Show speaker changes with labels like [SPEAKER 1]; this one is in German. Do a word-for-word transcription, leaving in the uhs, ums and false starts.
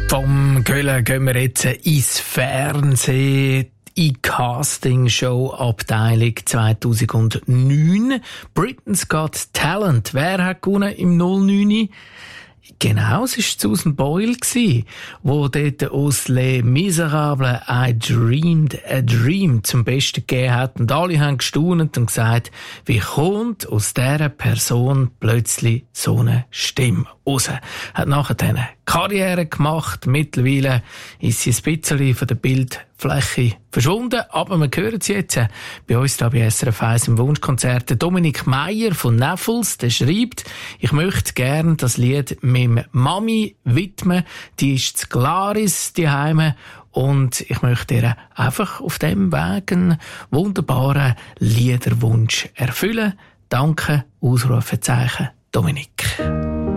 [SPEAKER 1] Vom Köln gehen wir jetzt ins Fernsehen. In Castingshow-Abteilung zweitausendneun. Britain's Got Talent. Wer hat gewonnen im null neun? Genau, es war Susan Boyle, die dort aus Les Miserables I Dreamed a Dream zum Besten gegeben hat. Und alle haben gestaunt und gesagt, wie kommt aus dieser Person plötzlich so eine Stimme raus? Hat nachher eine Karriere gemacht. Mittlerweile ist sie ein bisschen von der Bildfläche verschwunden. Aber wir hören sie jetzt bei uns hier bei S R F eins im Wunschkonzert. Der Dominik Meier von Neffels, der schreibt, ich möchte gerne das Lied meinem Mami widmen. Die ist zu Glaris daheim. Und ich möchte ihr einfach auf dem Weg einen wunderbaren Liederwunsch erfüllen. Danke, Ausrufezeichen, Dominik.